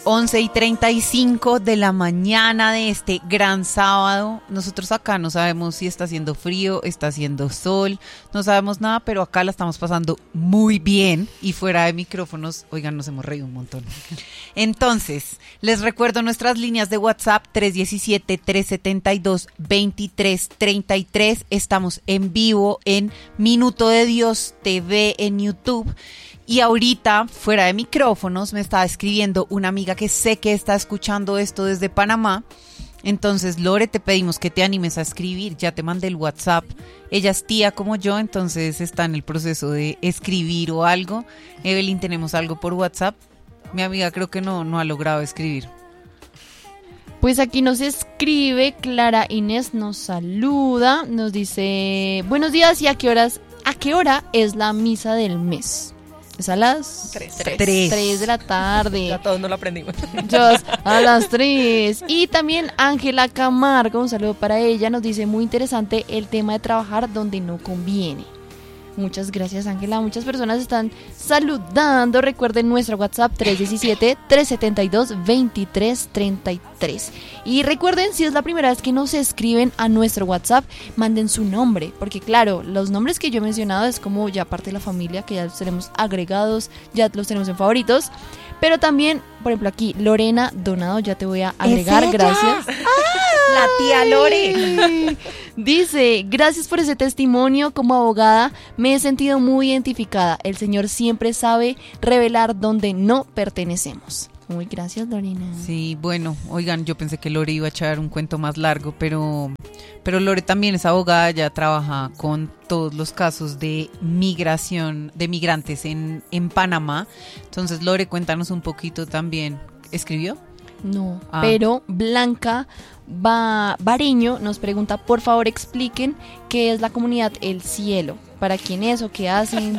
11:35 de la mañana de este gran sábado. Nosotros acá no sabemos si está haciendo frío, está haciendo sol, no sabemos nada, pero acá la estamos pasando muy bien y fuera de micrófonos, oigan, nos hemos reído un montón. Entonces, les recuerdo nuestras líneas de WhatsApp 317-372-2333. Estamos en vivo en Minuto de Dios TV en YouTube. Y ahorita, fuera de micrófonos, me estaba escribiendo una amiga que sé que está escuchando esto desde Panamá. Entonces, Lore, te pedimos que te animes a escribir. Ya te mandé el WhatsApp. Ella es tía como yo, entonces está en el proceso de escribir o algo. Evelyn, ¿tenemos algo por WhatsApp? Mi amiga creo que no ha logrado escribir. Pues aquí nos escribe Clara Inés, nos saluda, nos dice: buenos días, ¿y a qué hora es la misa del mes? Es a las 3 de la tarde. Ya todos no lo aprendimos. A las 3. Y también Ángela Camargo, un saludo para ella, nos dice: muy interesante el tema de trabajar donde no conviene. Muchas gracias, Ángela. Muchas personas están saludando. Recuerden nuestro WhatsApp 317-372-2333. Y recuerden, si es la primera vez que nos escriben a nuestro WhatsApp, manden su nombre. Porque claro, los nombres que yo he mencionado es como ya parte de la familia, que ya los tenemos agregados, ya los tenemos en favoritos. Pero también, por ejemplo, aquí, Lorena Donado, ya te voy a agregar, gracias. La tía Lore. Dice: gracias por ese testimonio. Como abogada me he sentido muy identificada. El Señor siempre sabe revelar donde no pertenecemos. Muy gracias, Lorena. Sí, bueno, oigan, yo pensé que Lore iba a echar un cuento más largo, pero Lore también es abogada, ya trabaja con todos los casos de migración, de migrantes en Panamá. Entonces, Lore, cuéntanos un poquito también. ¿Escribió? No, pero Blanca Bareño nos pregunta: por favor expliquen qué es la comunidad El Cielo, para quién es o qué hacen.